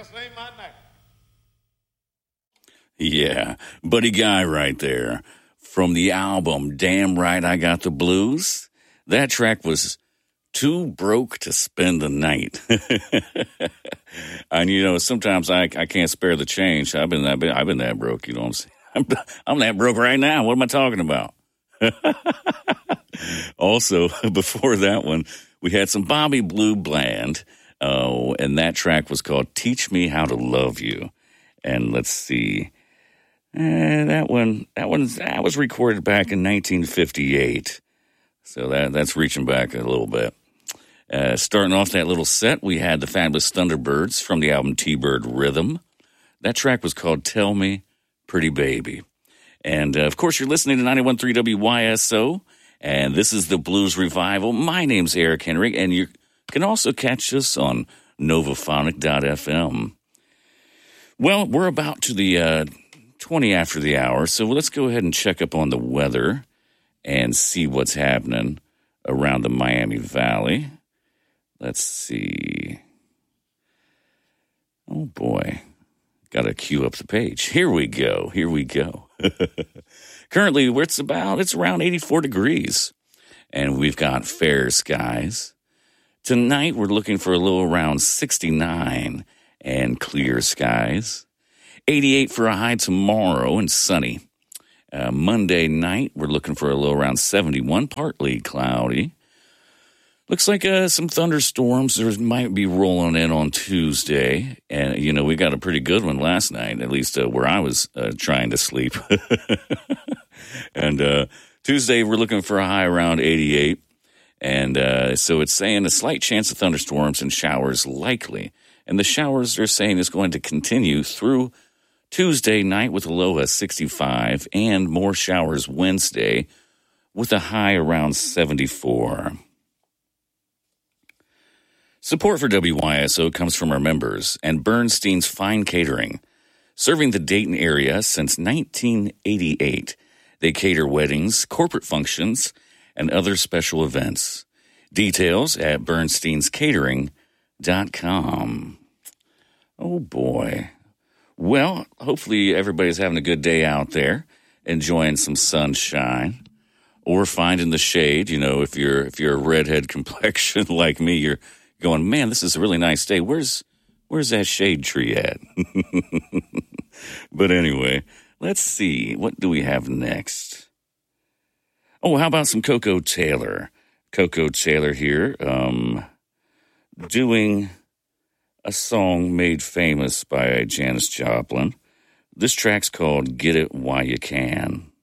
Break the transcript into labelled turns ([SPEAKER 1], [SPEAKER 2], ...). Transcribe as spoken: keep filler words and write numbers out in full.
[SPEAKER 1] this ain't my night.
[SPEAKER 2] Yeah, Buddy Guy right there. From the album Damn Right I Got the Blues. That track was Too Broke to Spend the Night. And, you know, sometimes I, I can't spare the change. I've been that I've been that broke, you know what I'm saying? I'm, I'm that broke right now. What am I talking about? Also, before that one, we had some Bobby Blue Bland, uh, and that track was called Teach Me How to Love You. And let's see. Eh, that one, that one, that was recorded back in nineteen fifty-eight. So that that's reaching back a little bit. Uh, starting off that little set, we had the Fabulous Thunderbirds from the album T-Bird Rhythm. That track was called Tell Me, Pretty Baby. And, uh, of course, you're listening to ninety-one point three W Y S O, and this is the Blues Revival. My name's Eric Henry, and you can also catch us on novaphonic dot f m. Well, we're about to the uh, twenty after the hour, so let's go ahead and check up on the weather and see what's happening around the Miami Valley. Let's see. Oh, boy. Got to cue up the page. Here we go. Here we go. Currently, it's about, it's around eighty-four degrees, and we've got fair skies. Tonight, we're looking for a low around sixty-nine and clear skies. eighty-eight for a high tomorrow and sunny. Uh, Monday night, we're looking for a low around seventy-one, partly cloudy. Looks like uh, some thunderstorms there might be rolling in on Tuesday. And, you know, we got a pretty good one last night, at least uh, where I was uh, trying to sleep. And uh, Tuesday, we're looking for a high around eighty-eight. And uh, so it's saying a slight chance of thunderstorms and showers likely. And the showers, they're saying, is going to continue through Tuesday night with a low of sixty-five and more showers Wednesday with a high around seventy-four. Support for W Y S O comes from our members and Bernstein's Fine Catering. Serving the Dayton area since nineteen eighty-eight, they cater weddings, corporate functions, and other special events. Details at bernsteins catering dot com. Oh, boy. Well, hopefully everybody's having a good day out there, enjoying some sunshine, or finding the shade. You know, if you're if you're a redhead complexion like me, you're going, man, this is a really nice day. Where's where's that shade tree at? But anyway, let's see. What do we have next? Oh, how about some Coco Taylor? Coco Taylor here, um, doing a song made famous by Janis Joplin. This track's called Get It While You Can.